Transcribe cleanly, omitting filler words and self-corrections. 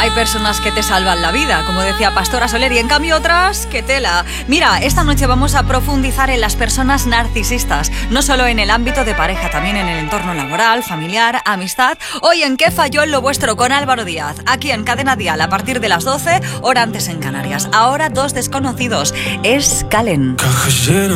Hay personas que te salvan la vida, como decía Pastora Soler, y en cambio otras, que tela. Mira, esta noche vamos a profundizar en las personas narcisistas, no solo en el ámbito de pareja, también en el entorno laboral, familiar, amistad. Hoy en ¿Qué falló en lo vuestro? Con Álvaro Díaz, aquí en Cadena Dial, a partir de las 12, hora antes en Canarias. Ahora dos desconocidos, es Calen.